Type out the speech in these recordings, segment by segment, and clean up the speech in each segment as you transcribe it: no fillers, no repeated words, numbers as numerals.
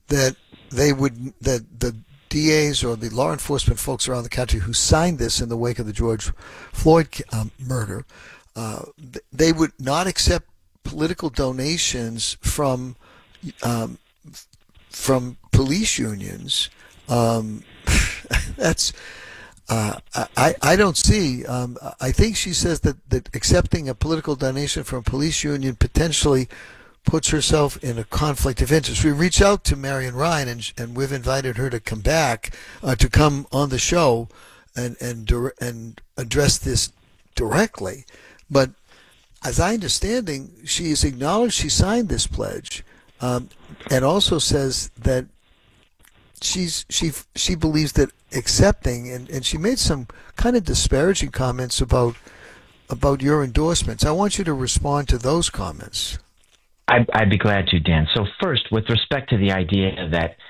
that the DAs or the law enforcement folks around the country who signed this in the wake of the George Floyd murder, they would not accept political donations um, from police unions. That's I don't see. I think she says that accepting a political donation from a police union potentially puts herself in a conflict of interest. We reached out to Marian Ryan, and we've invited her to come back, to come on the show and address this directly. But as I understanding, she has acknowledged she signed this pledge, and also says that she believes that accepting, and she made some kind of disparaging comments about your endorsements. I want you to respond to those comments. I'd be glad to, Dan. So first, with respect to the idea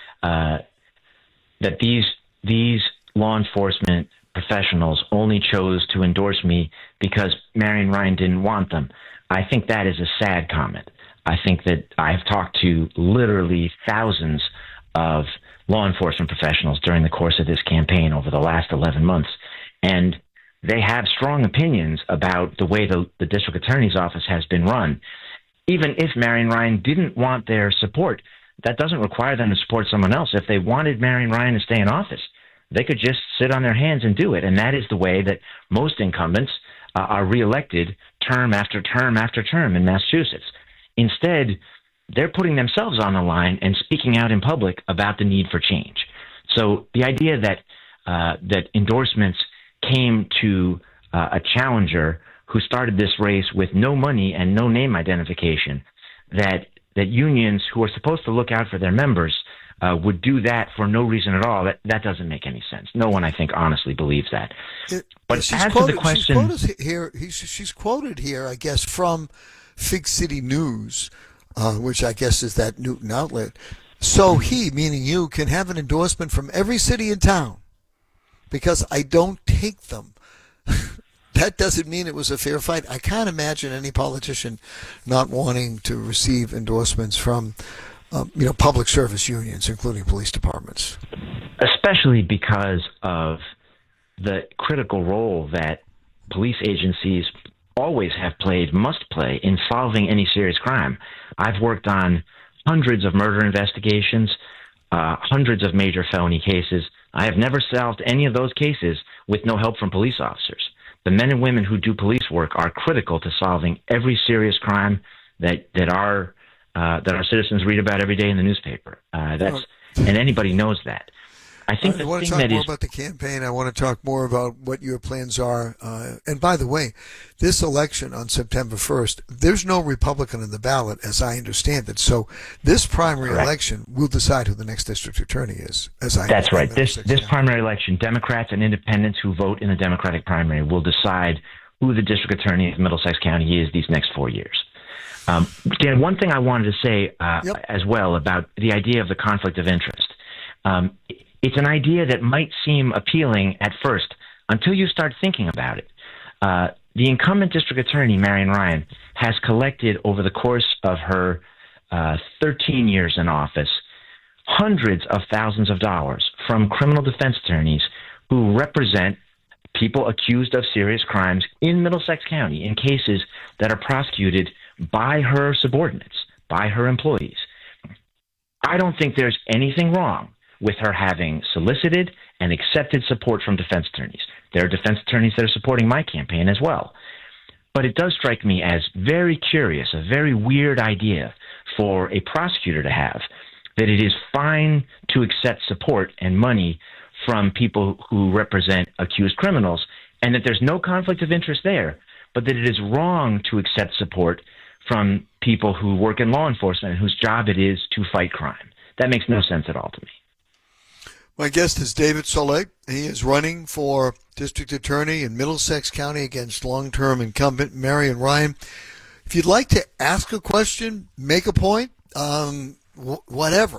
that these law enforcement professionals only chose to endorse me because Marian Ryan didn't want them, I think that is a sad comment. I think that I've talked to literally thousands of law enforcement professionals during the course of this campaign over the last 11 months, and they have strong opinions about the way the district attorney's office has been run. Even if Marian Ryan didn't want their support, that doesn't require them to support someone else. If they wanted Marian Ryan to stay in office, they could just sit on their hands and do it. And that is the way that most incumbents are reelected term after term after term in Massachusetts. Instead, they're putting themselves on the line and speaking out in public about the need for change. So the idea that endorsements came to a challenger who started this race with no money and no name identification, that unions who are supposed to look out for their members would do that for no reason at all, that doesn't make any sense. No one, I think, honestly believes that. But as to the question... She's quoted here, I guess, from Fig City News, which I guess is that Newton outlet. So he, meaning you, can have an endorsement from every city in town because I don't take them. That doesn't mean it was a fair fight. I can't imagine any politician not wanting to receive endorsements from, public service unions, including police departments. Especially because of the critical role that police agencies always have played, must play, in solving any serious crime. I've worked on hundreds of murder investigations, hundreds of major felony cases. I have never solved any of those cases with no help from police officers. The men and women who do police work are critical to solving every serious crime that our citizens read about every day in the newspaper. And anybody knows that. I think I want to talk more about the campaign. I want to talk more about what your plans are. And by the way, this election on September 1st, there's no Republican in the ballot, as I understand it. So this primary election will decide who the next district attorney is. That's right. This primary election, Democrats and independents who vote in the Democratic primary will decide who the district attorney of Middlesex County is these next 4 years. Dan, one thing I wanted to say as well about the idea of the conflict of interest. It's an idea that might seem appealing at first until you start thinking about it. The incumbent district attorney, Marian Ryan, has collected over the course of her 13 years in office hundreds of thousands of dollars from criminal defense attorneys who represent people accused of serious crimes in Middlesex County in cases that are prosecuted by her subordinates, by her employees. I don't think there's anything wrong with her having solicited and accepted support from defense attorneys. There are defense attorneys that are supporting my campaign as well. But it does strike me as very curious, a very weird idea for a prosecutor to have, that it is fine to accept support and money from people who represent accused criminals, and that there's no conflict of interest there, but that it is wrong to accept support from people who work in law enforcement and whose job it is to fight crime. That makes no sense at all to me. My guest is David Soleil. He is running for district attorney in Middlesex County against long-term incumbent Marian Ryan. If you'd like to ask a question, make a point, whatever,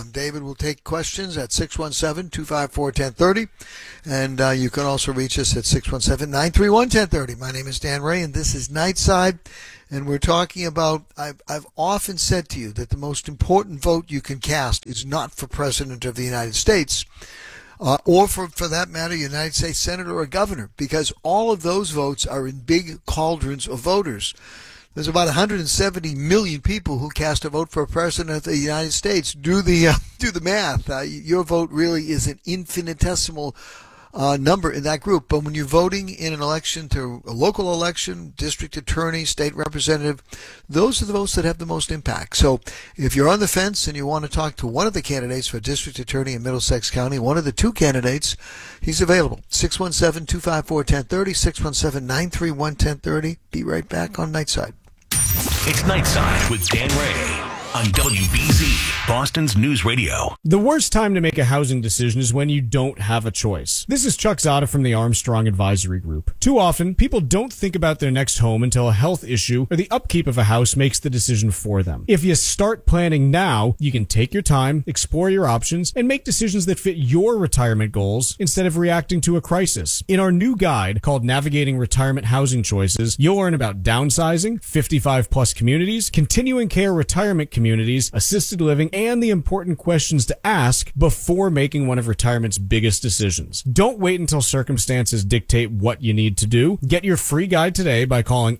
David will take questions at 617-254-1030, and you can also reach us at 617-931-1030. My name is Dan Ray, and this is Nightside, and we're talking about, I've often said to you that the most important vote you can cast is not for President of the United States, or for that matter, United States Senator or Governor, because all of those votes are in big cauldrons of voters. There's about 170 million people who cast a vote for a president of the United States. Do the math. Your vote really is an infinitesimal number in that group. But when you're voting in an election, to a local election, district attorney, state representative, those are the votes that have the most impact. So if you're on the fence and you want to talk to one of the candidates for district attorney in Middlesex County, one of the two candidates, he's available. 617-254-1030, 617-931-1030. Be right back on Nightside. It's Nightside with Dan Ray on WBZ, Boston's News Radio. The worst time to make a housing decision is when you don't have a choice. This is Chuck Zada from the Armstrong Advisory Group. Too often, people don't think about their next home until a health issue or the upkeep of a house makes the decision for them. If you start planning now, you can take your time, explore your options, and make decisions that fit your retirement goals instead of reacting to a crisis. In our new guide called Navigating Retirement Housing Choices, you'll learn about downsizing, 55-plus communities, continuing care retirement communities, assisted living, and the important questions to ask before making one of retirement's biggest decisions. Don't wait until circumstances dictate what you need to do. Get your free guide today by calling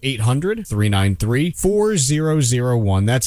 800-393-4001. That's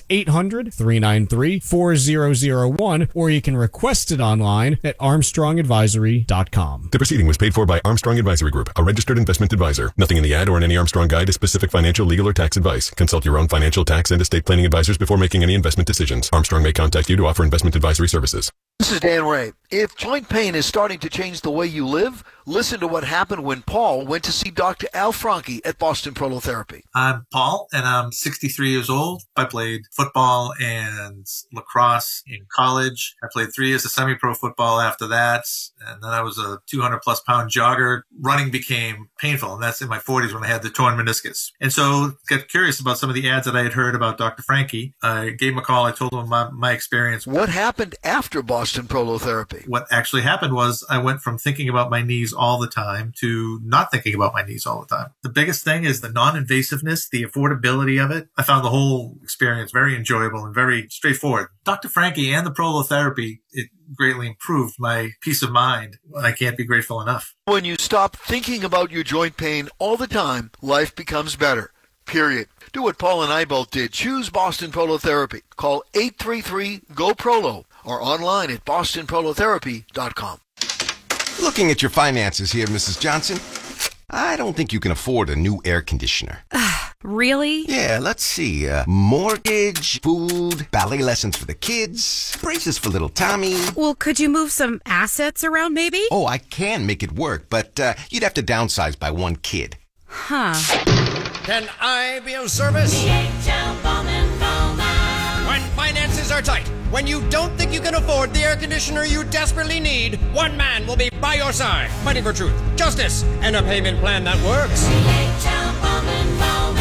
800-393-4001, or you can request it online at armstrongadvisory.com. The proceeding was paid for by Armstrong Advisory Group, a registered investment advisor. Nothing in the ad or in any Armstrong guide is specific financial, legal, or tax advice. Consult your own financial, tax, and estate planning advisors before making any investment decisions. Armstrong may contact you to offer investment advisory services. This is Dan Ray. If joint pain is starting to change the way you live, listen to what happened when Paul went to see Dr. Al Franke at Boston Prolotherapy. I'm Paul, and I'm 63 years old. I played football and lacrosse in college. I played 3 years of semi-pro football after that, and then I was a 200-plus pound jogger. Running became painful, and that's in my 40s when I had the torn meniscus. And so got curious about some of the ads that I had heard about Dr. Franke. I gave him a call. I told him my experience. What happened after Boston Prolotherapy? What actually happened was I went from thinking about my knees all the time to not thinking about my knees all the time. The biggest thing is the non-invasiveness, the affordability of it. I found the whole experience very enjoyable and very straightforward. Dr. Franke and the prolotherapy, it greatly improved my peace of mind. I can't be grateful enough. When you stop thinking about your joint pain all the time, life becomes better. Period. Do what Paul and I both did. Choose Boston Prolotherapy. Call 833-GO-PROLO or online at bostonprolotherapy.com. Looking at your finances here, Mrs. Johnson, I don't think you can afford a new air conditioner. Really? Yeah, let's see. Mortgage, food, ballet lessons for the kids, braces for little Tommy. Well, could you move some assets around maybe? Oh, I can make it work, but you'd have to downsize by one kid. Huh. Can I be of service? DHL Bowman Bowman. When finances are tight, when you don't think you can afford the air conditioner you desperately need, one man will be by your side, fighting for truth, justice, and a payment plan that works. DHL Bowman Bowman.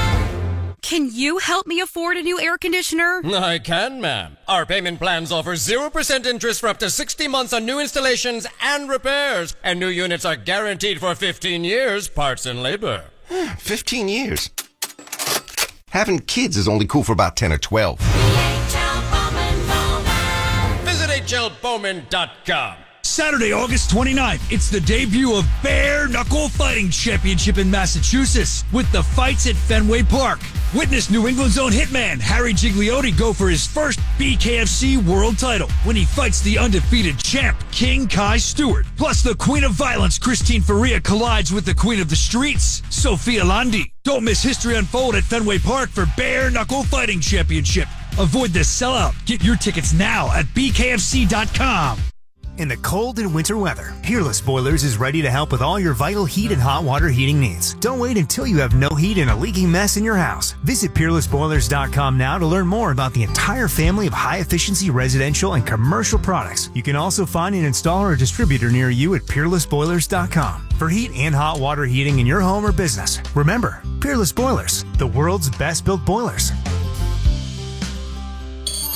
Can you help me afford a new air conditioner? I can, ma'am. Our payment plans offer 0% interest for up to 60 months on new installations and repairs, and new units are guaranteed for 15 years, parts and labor. 15 years. Having kids is only cool for about 10 or 12. DHL Bowman Bowman. Visit HLBowman.com. Saturday, August 29th, it's the debut of Bare Knuckle Fighting Championship in Massachusetts with the fights at Fenway Park. Witness New England's own hitman Harry Gigliotti go for his first BKFC world title when he fights the undefeated champ King Kai Stewart. Plus, the Queen of Violence Christine Faria collides with the Queen of the Streets, Sophia Landi. Don't miss history unfold at Fenway Park for Bare Knuckle Fighting Championship. Avoid the sellout. Get your tickets now at bkfc.com. In the cold and winter weather, Peerless Boilers is ready to help with all your vital heat and hot water heating needs. Don't wait until you have no heat and a leaking mess in your house. Visit PeerlessBoilers.com now to learn more about the entire family of high-efficiency residential and commercial products. You can also find an installer or distributor near you at PeerlessBoilers.com for heat and hot water heating in your home or business. Remember, Peerless Boilers, the world's best-built boilers.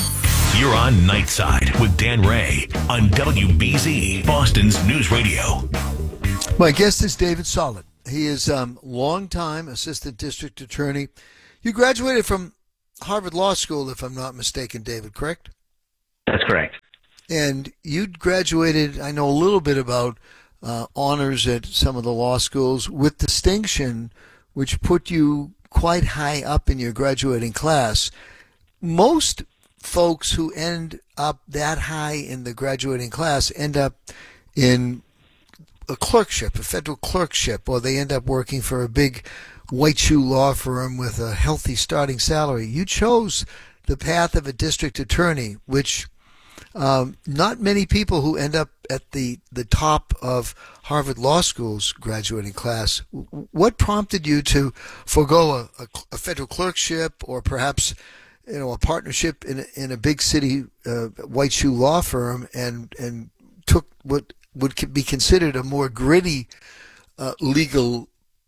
You're on Nightside with Dan Ray on WBZ, Boston's News Radio. My guest is David Solit. He is longtime assistant district attorney. You graduated from Harvard Law School, if I'm not mistaken, David, correct? That's correct. And you graduated, I know a little bit about honors at some of the law schools with distinction, which put you quite high up in your graduating class. Most folks who end up that high in the graduating class end up in a clerkship, a federal clerkship, or they end up working for a big white shoe law firm with a healthy starting salary. You chose the path of a district attorney, which not many people who end up at the top of Harvard Law School's graduating class. What prompted you to forego a federal clerkship or perhaps a partnership in a big city white shoe law firm and took what would be considered a more gritty legal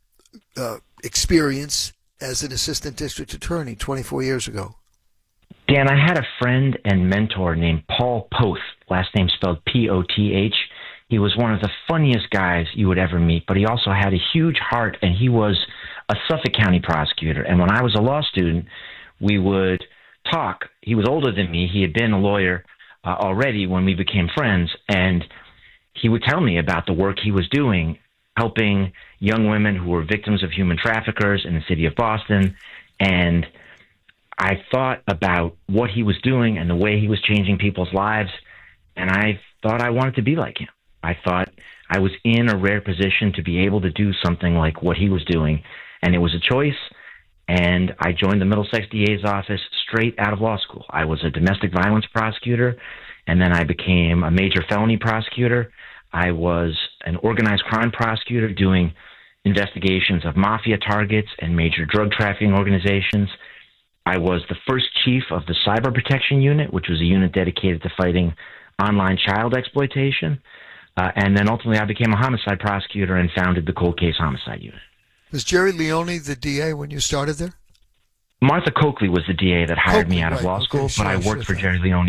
experience as an assistant district attorney 24 years ago? Dan, I had a friend and mentor named Paul Poth, last name spelled P-O-T-H. He was one of the funniest guys you would ever meet, but he also had a huge heart, and he was a Suffolk County prosecutor. And when I was a law student, we would talk. He was older than me. He had been a lawyer already when we became friends, and he would tell me about the work he was doing, helping young women who were victims of human traffickers in the city of Boston. And I thought about what he was doing and the way he was changing people's lives, and I thought I wanted to be like him. I thought I was in a rare position to be able to do something like what he was doing, and it was a choice, and I joined the Middlesex DA's office straight out of law school. I was a domestic violence prosecutor, and then I became a major felony prosecutor. I was an organized crime prosecutor doing investigations of mafia targets and major drug trafficking organizations. I was the first chief of the Cyber Protection Unit, which was a unit dedicated to fighting online child exploitation. And then ultimately I became a homicide prosecutor and founded the Cold Case Homicide Unit. Was Jerry Leone the DA when you started there? Martha Coakley was the DA that hired me out of law school, but I worked for Jerry Leone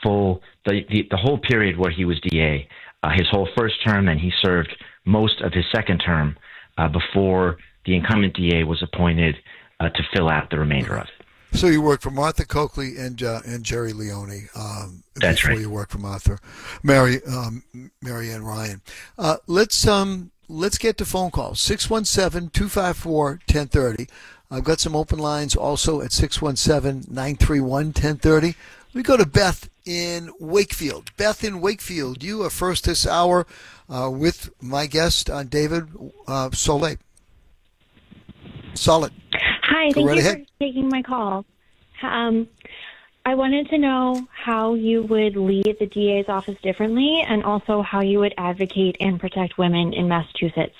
the whole period where he was DA, his whole first term, and he served most of his second term before the incumbent DA was appointed to fill out the remainder of it. So you worked for Martha Coakley and Jerry Leone. That's before right. You worked for Mary Ann Ryan. Let's get to phone calls. 617-254-1030. I've got some open lines also at 617-931-1030. We go to Beth in Wakefield. Beth in Wakefield, you are first this hour with my guest, David Solit. Hi, thank you for taking my call. I wanted to know how you would lead the DA's office differently and also how you would advocate and protect women in Massachusetts.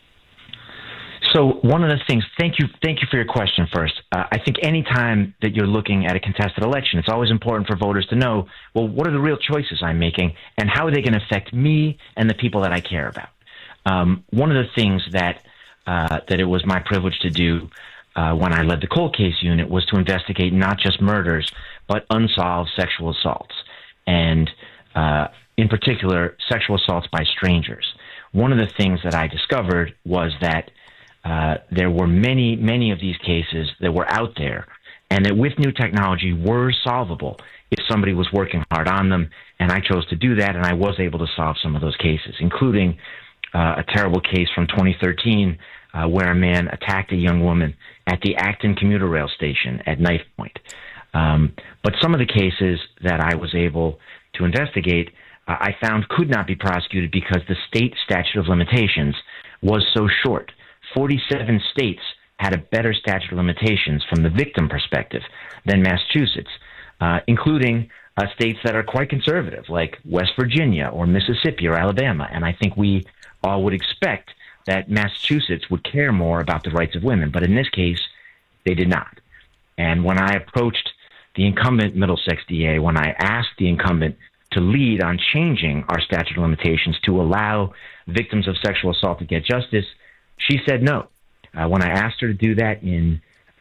So one of the things, thank you for your question first. I think any time that you're looking at a contested election, it's always important for voters to know, well, what are the real choices I'm making and how are they going to affect me and the people that I care about? One of the things that it was my privilege to do when I led the cold case unit was to investigate not just murders, but unsolved sexual assaults, and in particular, sexual assaults by strangers. One of the things that I discovered was that there were many of these cases that were out there, and that with new technology were solvable if somebody was working hard on them, and I chose to do that, and I was able to solve some of those cases, including a terrible case from 2013 where a man attacked a young woman at the Acton commuter rail station at knife point. But some of the cases that I was able to investigate, I found could not be prosecuted because the state statute of limitations was so short. 47 states had a better statute of limitations from the victim perspective than Massachusetts, including states that are quite conservative, like West Virginia or Mississippi or Alabama. And I think we all would expect that Massachusetts would care more about the rights of women. But in this case, they did not. And when I approached the incumbent Middlesex DA, when I asked the incumbent to lead on changing our statute of limitations to allow victims of sexual assault to get justice, she said no. When I asked her to do that in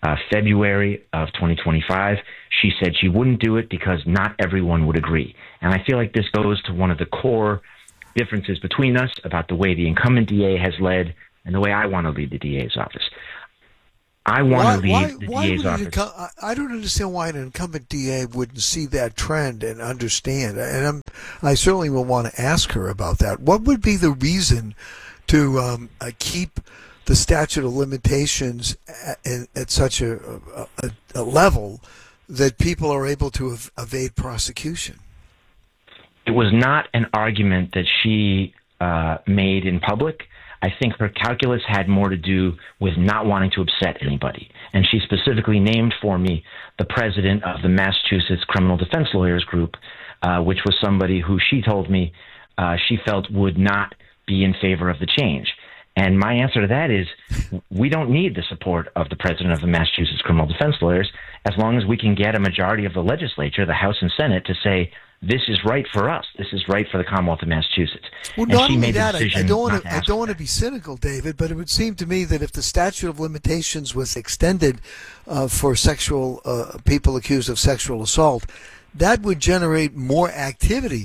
February of 2025. She said she wouldn't do it because not everyone would agree. And I feel like this goes to one of the core differences between us about the way the incumbent DA has led and the way I want to lead the DA's office. I want to lead the DA's office. I don't understand why an incumbent DA wouldn't see that trend and understand. And I certainly will want to ask her about that. What would be the reason to keep the statute of limitations at such a level that people are able to evade prosecution? It was not an argument that she made in public. I think her calculus had more to do with not wanting to upset anybody. And she specifically named for me the president of the Massachusetts Criminal Defense Lawyers Group, which was somebody who she told me she felt would not be in favor of the change. And my answer to that is we don't need the support of the president of the Massachusetts Criminal Defense Lawyers as long as we can get a majority of the legislature, the House and Senate, to say, this is right for us. This is right for the Commonwealth of Massachusetts. Well, not only that, I don't want to be cynical, David, but it would seem to me that if the statute of limitations was extended for sexual people accused of sexual assault, that would generate more activity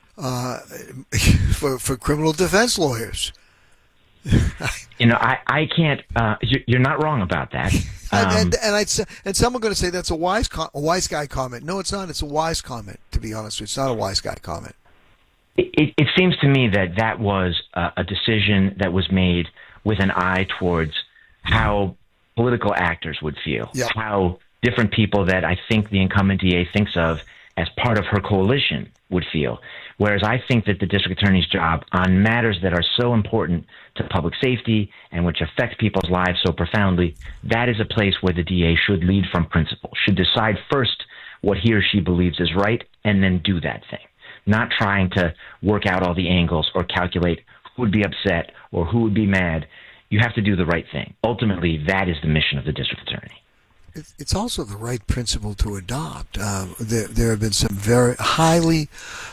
for criminal defense lawyers. You know, I can't. You're not wrong about that. And some are going to say that's a wise guy comment. No, it's not. It's a wise comment. To be honest with you, it's not a wise guy comment. It seems to me that was a decision that was made with an eye towards how political actors would feel, how different people that I think the incumbent DA thinks of as part of her coalition would feel. Whereas I think that the district attorney's job on matters that are so important to public safety and which affect people's lives so profoundly, that is a place where the DA should lead from principle, should decide first what he or she believes is right, and then do that thing. Not trying to work out all the angles or calculate who would be upset or who would be mad. You have to do the right thing. Ultimately, that is the mission of the district attorney. It's also the right principle to adopt. There have been some very highly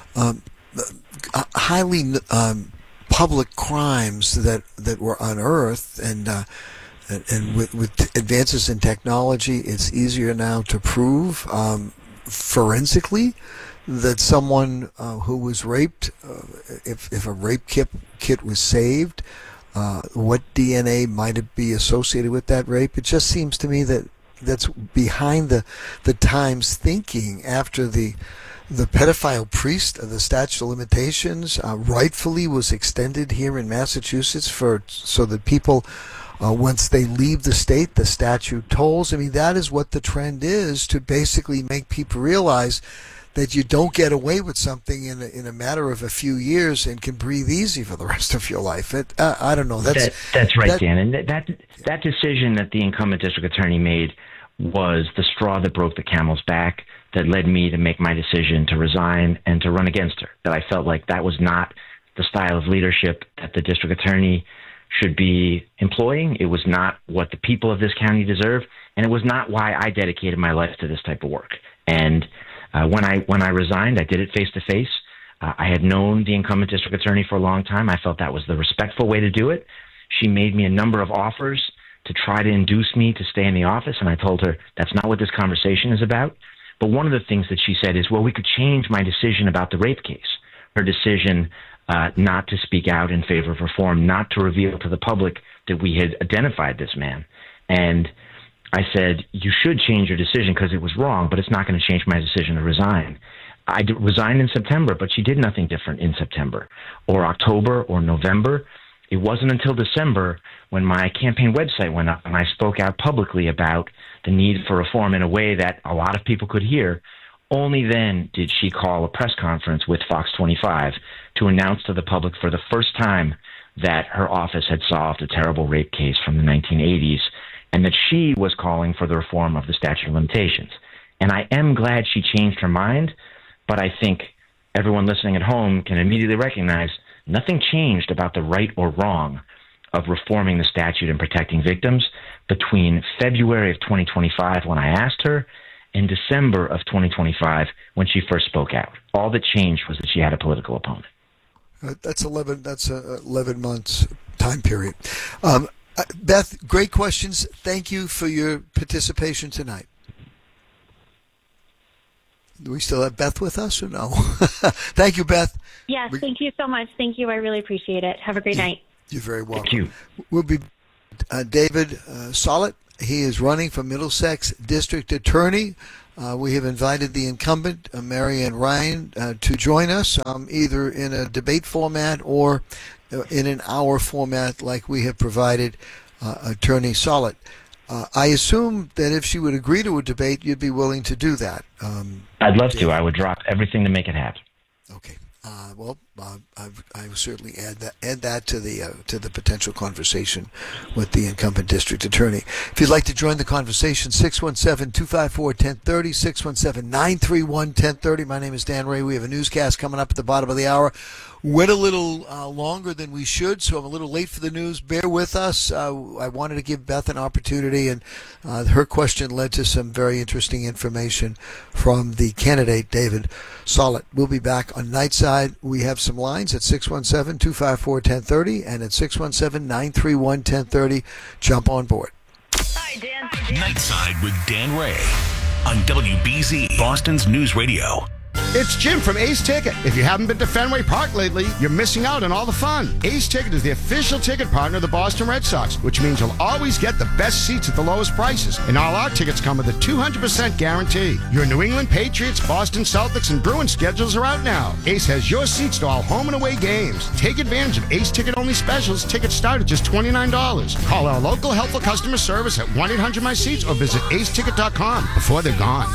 public crimes that were unearthed, and with advances in technology, it's easier now to prove forensically that someone who was raped, if a rape kit was saved, what DNA might be associated with that rape. It just seems to me that that's behind the times thinking after the pedophile priest of the statute of limitations rightfully was extended here in Massachusetts so that people once they leave the state, the statute tolls. I mean, that is what the trend is, to basically make people realize that you don't get away with something in a matter of a few years and can breathe easy for the rest of your life. I don't know. That's right, Dan. And that decision that the incumbent district attorney made was the straw that broke the camel's back, that led me to make my decision to resign and to run against her. That I felt like that was not the style of leadership that the district attorney should be employing. It was not what the people of this county deserve, and it was not why I dedicated my life to this type of work. And when I resigned, I did it face to face. I had known the incumbent district attorney for a long time. I felt that was the respectful way to do it. She made me a number of offers to try to induce me to stay in the office, and I told her that's not what this conversation is about. But one of the things that she said is, well, we could change my decision about the rape case, her decision not to speak out in favor of reform, not to reveal to the public that we had identified this man. And I said, you should change your decision because it was wrong, but it's not going to change my decision to resign. I resigned in September, but she did nothing different in September or October or November. It wasn't until December when my campaign website went up and I spoke out publicly about the need for reform in a way that a lot of people could hear. Only then did she call a press conference with Fox 25 to announce to the public for the first time that her office had solved a terrible rape case from the 1980s and that she was calling for the reform of the statute of limitations. And I am glad she changed her mind, but I think everyone listening at home can immediately recognize nothing changed about the right or wrong of reforming the statute and protecting victims between February of 2025 when I asked her and December of 2025 when she first spoke out. All that changed was that she had a political opponent. That's 11 months time period. Beth, great questions. Thank you for your participation tonight. Do we still have Beth with us or no? Thank you, Beth. Yes, thank you so much. Thank you. I really appreciate it. Have a great night. You're very welcome. Thank you. We'll be David Solit. He is running for Middlesex District Attorney. We have invited the incumbent, Marianne Ryan, to join us, either in a debate format or in an hour format like we have provided Attorney Solit. I assume that if she would agree to a debate, you'd be willing to do that. I'd love to. I would drop everything to make it happen. Okay. I will certainly add that to the potential conversation with the incumbent district attorney. If you'd like to join the conversation, 617-254-1030, 617-931-1030. My name is Dan Ray. We have a newscast coming up at the bottom of the hour. Went a little longer than we should, so I'm a little late for the news. Bear with us. I wanted to give Beth an opportunity, and her question led to some very interesting information from the candidate, David Solit. We'll be back on Nightside. We have some lines at 617-254-1030 and at 617-931-1030. Jump on board. Hi, Dan. Nightside with Dan Ray on WBZ, Boston's News Radio. It's Jim from Ace Ticket. If you haven't been to Fenway Park lately, you're missing out on all the fun. Ace Ticket is the official ticket partner of the Boston Red Sox, which means you'll always get the best seats at the lowest prices. And all our tickets come with a 200% guarantee. Your New England Patriots, Boston Celtics, and Bruins schedules are out now. Ace has your seats to all home and away games. Take advantage of Ace Ticket-only specials. Tickets start at just $29. Call our local helpful customer service at 1-800-MY-SEATS or visit aceticket.com before they're gone.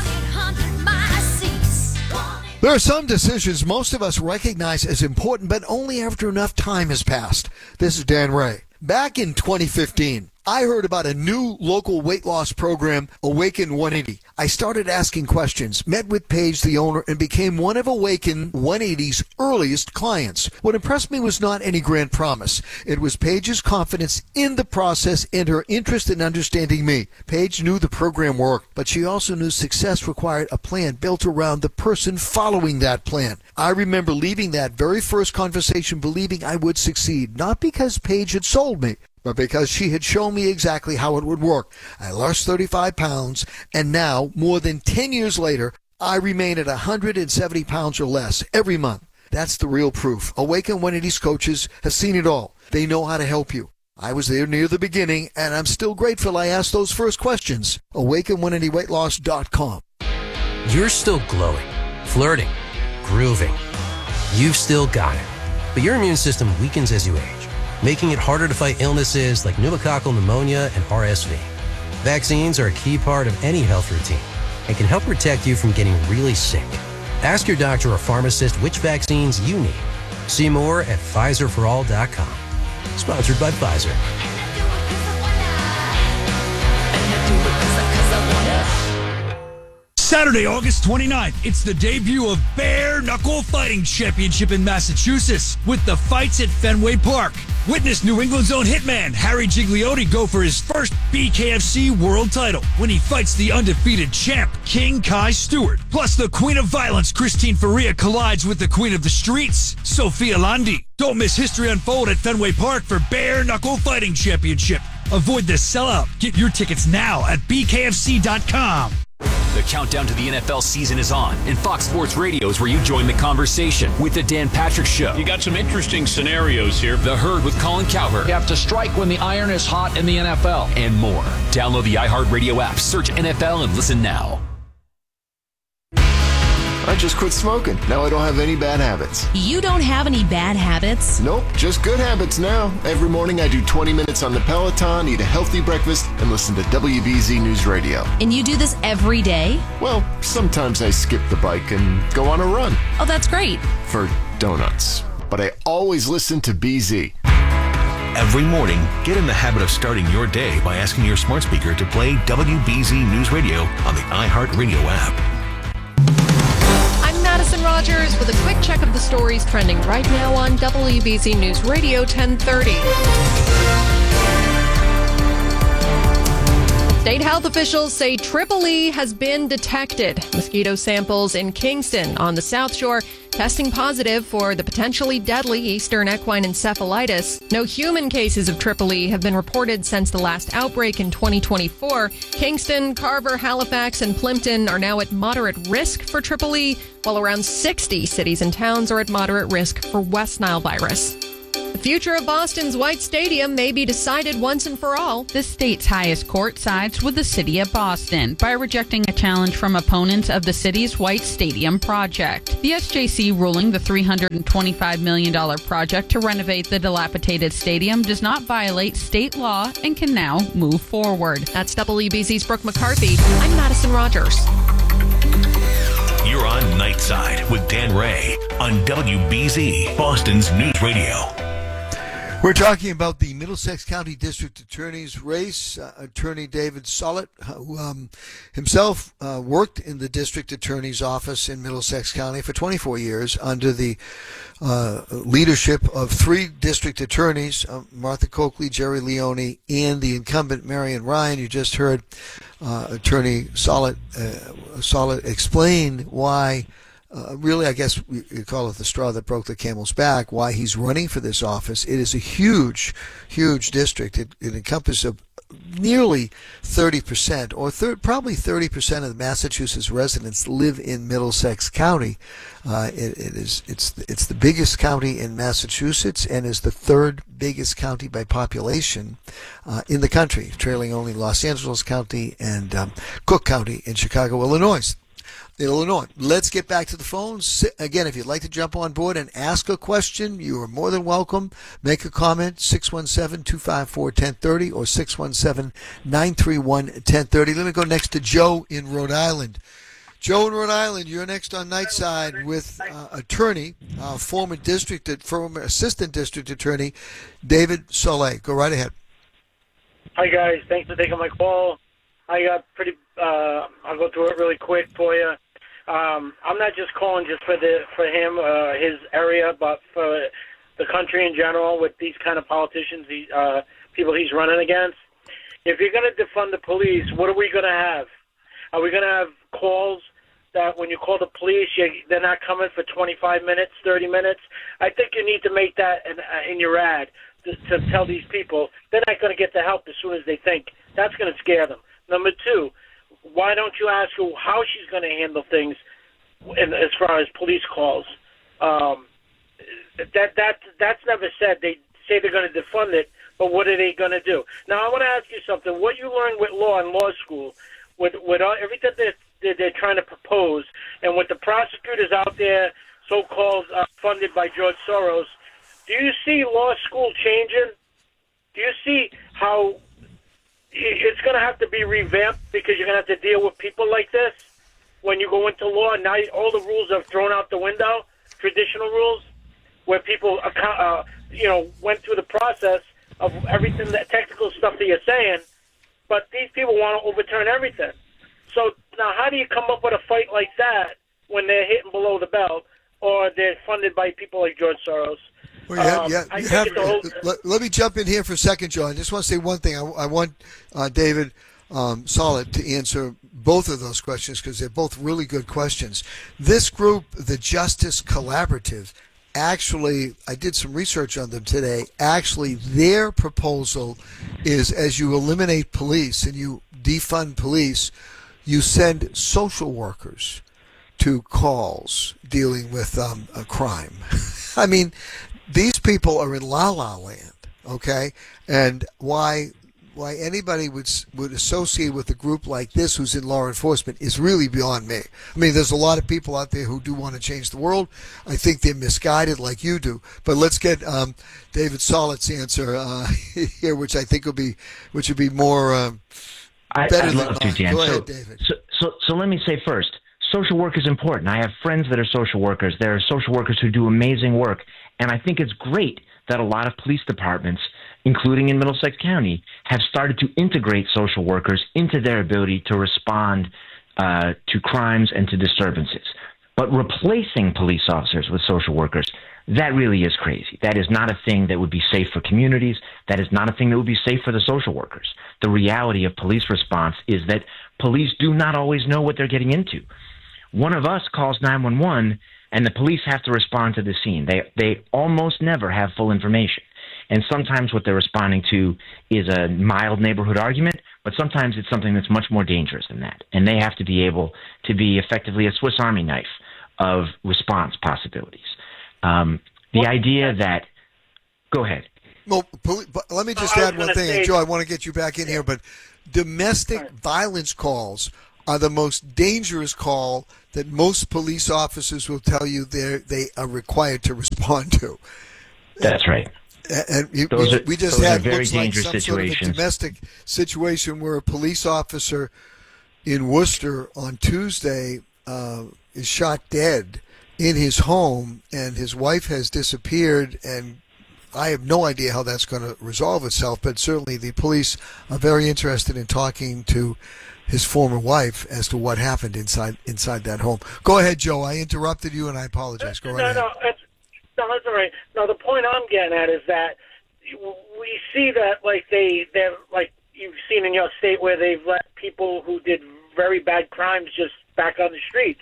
There are some decisions most of us recognize as important, but only after enough time has passed. This is Dan Ray. Back in 2015, I heard about a new local weight loss program, Awaken 180. I started asking questions, met with Paige, the owner, and became one of Awaken 180's earliest clients. What impressed me was not any grand promise. It was Paige's confidence in the process and her interest in understanding me. Paige knew the program worked, but she also knew success required a plan built around the person following that plan. I remember leaving that very first conversation believing I would succeed, not because Paige had sold me, but because she had shown me exactly how it would work. I lost 35 pounds, and now, more than 10 years later, I remain at 170 pounds or less every month. That's the real proof. Awaken 180's coaches have seen it all. They know how to help you. I was there near the beginning, and I'm still grateful I asked those first questions. Awaken180weightloss.com. You're still glowing, flirting, grooving. You've still got it. But your immune system weakens as you age, making it harder to fight illnesses like pneumococcal pneumonia and RSV. Vaccines are a key part of any health routine and can help protect you from getting really sick. Ask your doctor or pharmacist which vaccines you need. See more at PfizerForAll.com. Sponsored by Pfizer. Saturday, August 29th, it's the debut of Bare Knuckle Fighting Championship in Massachusetts with the fights at Fenway Park. Witness New England's own hitman Harry Gigliotti go for his first BKFC world title when he fights the undefeated champ King Kai Stewart. Plus, the Queen of Violence Christine Faria collides with the Queen of the Streets, Sophia Landi. Don't miss history unfold at Fenway Park for Bare Knuckle Fighting Championship. Avoid the sellout. Get your tickets now at BKFC.com. The countdown to the NFL season is on, and Fox Sports Radio is where you join the conversation with the Dan Patrick Show. You got some interesting scenarios here. The Herd with Colin Cowherd. You have to strike when the iron is hot in the NFL. And more. Download the iHeartRadio app, search NFL, and listen now. I just quit smoking. Now I don't have any bad habits. You don't have any bad habits? Nope, just good habits now. Every morning I do 20 minutes on the Peloton, eat a healthy breakfast, and listen to WBZ News Radio. And you do this every day? Well, sometimes I skip the bike and go on a run. Oh, that's great. For donuts. But I always listen to BZ. Every morning, get in the habit of starting your day by asking your smart speaker to play WBZ News Radio on the iHeartRadio app. Madison Rogers with a quick check of the stories trending right now on WBZ News Radio 1030. State health officials say Tripoli has been detected. Mosquito samples in Kingston on the South Shore testing positive for the potentially deadly Eastern equine encephalitis. No human cases of Tripoli have been reported since the last outbreak in 2024. Kingston, Carver, Halifax, and Plimpton are now at moderate risk for Tripoli, while around 60 cities and towns are at moderate risk for West Nile virus. The future of Boston's White Stadium may be decided once and for all. The state's highest court sides with the city of Boston by rejecting a challenge from opponents of the city's White Stadium project. The SJC ruling the $325 million project to renovate the dilapidated stadium does not violate state law and can now move forward. That's WBZ's Brooke McCarthy. I'm Madison Rogers. You're on Nightside with Dan Ray on WBZ, Boston's News Radio. We're talking about the Middlesex County District Attorney's race. Attorney David Solit, who himself worked in the District Attorney's office in Middlesex County for 24 years under the leadership of 3 district attorneys, Martha Coakley, Jerry Leone, and the incumbent Marion Ryan. You just heard Attorney Solit explain why, really, I guess you call it the straw that broke the camel's back, why he's running for this office. It is a huge, huge district. It encompasses nearly 30%, or probably 30% of the Massachusetts residents live in Middlesex County. It's the biggest county in Massachusetts and is the 3rd biggest county by population in the country, trailing only Los Angeles County and Cook County in Chicago, Illinois. Let's get back to the phones. Again, if you'd like to jump on board and ask a question, you are more than welcome. Make a comment, 617-254-1030 or 617-931-1030. Let me go next to Joe in Rhode Island. Joe in Rhode Island, you're next on Nightside with attorney, former assistant district attorney, David Solit. Go right ahead. Hi, guys. Thanks for taking my call. I got I'll go through it really quick for you. I'm not just calling just for him, his area, but for the country in general with these kind of politicians, people he's running against. If you're going to defund the police, what are we going to have? Are we going to have calls that when you call the police, they're not coming for 25 minutes, 30 minutes? I think you need to make that in your ad to tell these people they're not going to get the help as soon as they think. That's going to scare them. Number 2, why don't you ask her how she's going to handle things as far as police calls? That's never said. They say they're going to defund it, but what are they going to do? Now, I want to ask you something. What you learned with law in law school, with everything that they're trying to propose, and with the prosecutors out there, so-called funded by George Soros, do you see law school changing? Do you see how it's going to have to be revamped because you're going to have to deal with people like this when you go into law? Now all the rules are thrown out the window, traditional rules, where people went through the process of everything, that technical stuff that you're saying, but these people want to overturn everything. So now how do you come up with a fight like that when they're hitting below the belt or they're funded by people like George Soros? Well, let me jump in here for a second, Joe. I just want to say one thing. I want David Solit to answer both of those questions because they're both really good questions. This group, the Justice Collaborative, actually, I did some research on them today. Actually, their proposal is as you eliminate police and you defund police, you send social workers to calls dealing with a crime. I mean, these people are in la-la land, okay? And why anybody would associate with a group like this who's in law enforcement is really beyond me. I mean, there's a lot of people out there who do want to change the world. I think they're misguided like you do. But let's get David Solit's answer here, which I think would be more better than mine. Go ahead, David. So let me say first, social work is important. I have friends that are social workers. There are social workers who do amazing work. And I think it's great that a lot of police departments, including in Middlesex County, have started to integrate social workers into their ability to respond to crimes and to disturbances. But replacing police officers with social workers, that really is crazy. That is not a thing that would be safe for communities. That is not a thing that would be safe for the social workers. The reality of police response is that police do not always know what they're getting into. One of us calls 911, and the police have to respond to the scene. They almost never have full information. And sometimes what they're responding to is a mild neighborhood argument, but sometimes it's something that's much more dangerous than that. And they have to be able to be effectively a Swiss Army knife of response possibilities. The idea that... Go ahead. Well, but let me just add one thing. And Joe, I want to get you back in here, but domestic violence calls are the most dangerous call that most police officers will tell you they are required to respond to. That's right. And we just had very dangerous some situations. Sort of a domestic situation where a police officer in Worcester on Tuesday is shot dead in his home, and his wife has disappeared, and I have no idea how that's going to resolve itself, but certainly the police are very interested in talking to his former wife as to what happened inside that home. Go ahead, Joe. I interrupted you, and I apologize. Go right ahead. No, that's all right. No, the point I'm getting at is that we see that, like, they're like you've seen in your state where they've let people who did very bad crimes just back on the streets.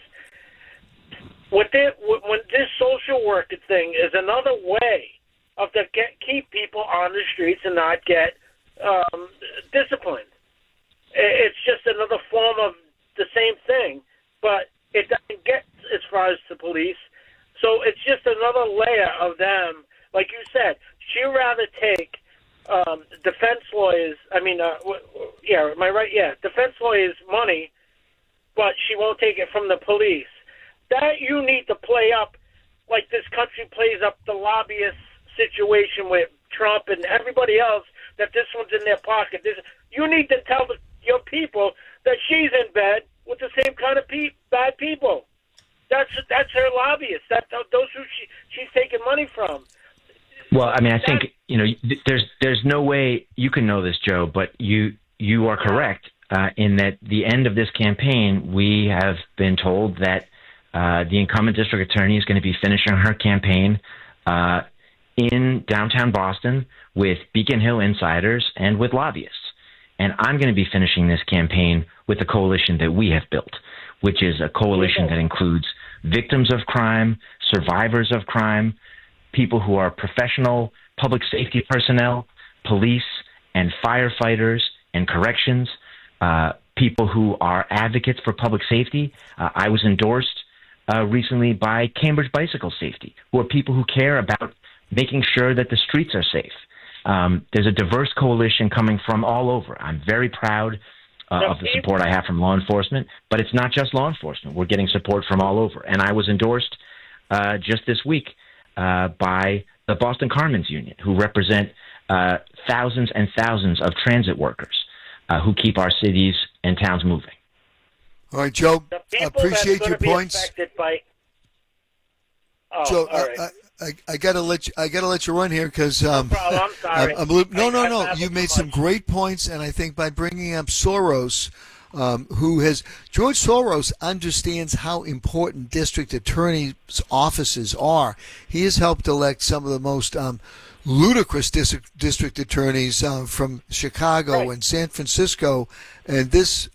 When this social worker thing is another way of to keep people on the streets and not get disciplined. It's just another form of the same thing, but it doesn't get as far as the police. So it's just another layer of them. Like you said, she'd rather take defense lawyers. Am I right? Yeah, defense lawyers' money, but she won't take it from the police. That you need to play up, like this country plays up the lobbyist situation with Trump and everybody else, that this one's in their pocket. You need to tell your people that she's in bed with the same kind of bad people. That's her lobbyists. Those who she's taking money from. Well, I mean, I think there's no way you can know this, Joe, but you are correct in that the end of this campaign, we have been told that the incumbent district attorney is going to be finishing her campaign in downtown Boston with Beacon Hill insiders and with lobbyists. And I'm going to be finishing this campaign with a coalition that we have built, which is a coalition that includes victims of crime, survivors of crime, people who are professional public safety personnel, police and firefighters and corrections, people who are advocates for public safety. I was endorsed recently by Cambridge Bicycle Safety, who are people who care about making sure that the streets are safe. There's a diverse coalition coming from all over. I'm very proud of the support I have from law enforcement, but it's not just law enforcement. We're getting support from all over. And I was endorsed just this week by the Boston Carmen's Union, who represent thousands and thousands of transit workers who keep our cities and towns moving. All right, Joe, appreciate your points. Joe, I gotta let you run here because no problem. I'm sorry. No. You made some great points, and I think by bringing up Soros, George Soros understands how important district attorneys' offices are. He has helped elect some of the most ludicrous district attorneys from Chicago and San Francisco, and this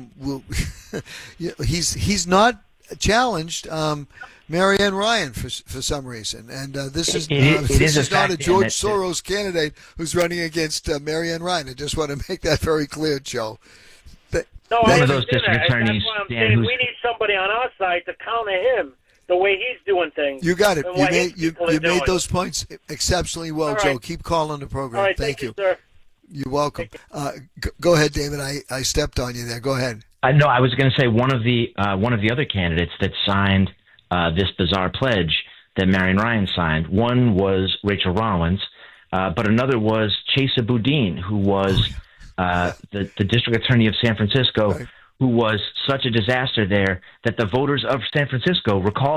he's not challenged Marianne Ryan for some reason, and this is not a George Soros candidate who's running against Marianne Ryan. I just want to make that very clear, Joe. One of those district attorneys, that's why I'm saying we need somebody on our side to counter him the way he's doing things. You got it. You made those points exceptionally well, right. Joe. Keep calling the program. All right, thank you, sir. You're welcome. Go ahead, David. I stepped on you there. Go ahead. No, I was going to say one of the other candidates that signed this bizarre pledge that Marianne Ryan signed. One was Rachel Rollins, but another was Chesa Boudin, who was the district attorney of San Francisco, who was such a disaster there that the voters of San Francisco recalled him.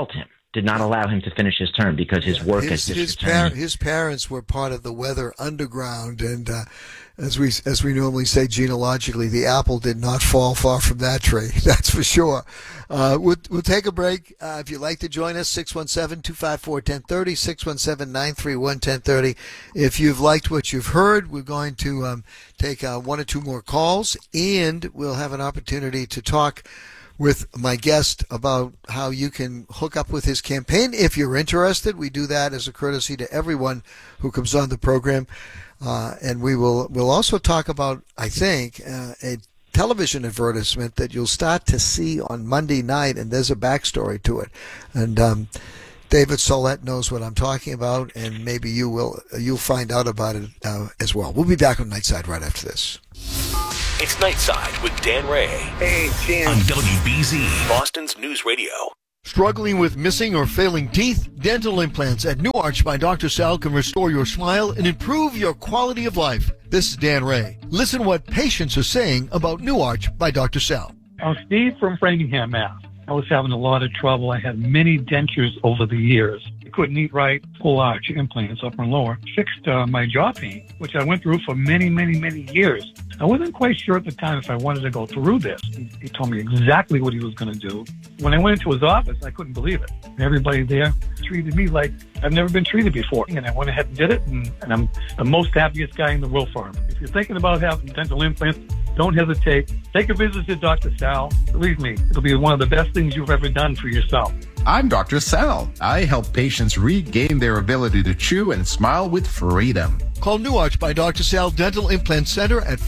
did not allow him to finish his term because his work as district attorney. His parents were part of the Weather Underground, and as we normally say genealogically, the apple did not fall far from that tree. That's for sure. We'll take a break. If you'd like to join us, 617-254-1030, 617-931-1030. If you've liked what you've heard, we're going to take one or two more calls, and we'll have an opportunity to talk with my guest about how you can hook up with his campaign if you're interested. We do that as a courtesy to everyone who comes on the program. And we'll also talk about, I think, a television advertisement that you'll start to see on Monday night, and there's a backstory to it. And David Sollett knows what I'm talking about, and maybe you'll find out about it as well. We'll be back on Nightside right after this. It's Nightside with Dan Ray. Hey, Dan. On WBZ, Boston's News Radio. Struggling with missing or failing teeth? Dental implants at New Arch by Dr. Sal can restore your smile and improve your quality of life. This is Dan Ray. Listen what patients are saying about New Arch by Dr. Sal. I'm Steve from Framingham, Mass. I was having a lot of trouble. I had many dentures over the years. I couldn't eat right. Full arch implants, upper and lower, fixed my jaw pain, which I went through for many, many, many years. I wasn't quite sure at the time if I wanted to go through this. He told me exactly what he was going to do. When I went into his office, I couldn't believe it. Everybody there treated me like I've never been treated before. And I went ahead and did it, and I'm the most happiest guy in the world for him. If you're thinking about having dental implants, don't hesitate. Take a visit to Dr. Sal. Believe me, it'll be one of the best things you've ever done for yourself. I'm Dr. Sal. I help patients regain their ability to chew and smile with freedom. Call New Arch by Dr. Sal Dental Implant Center at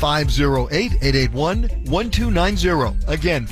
508-881-1290. Again,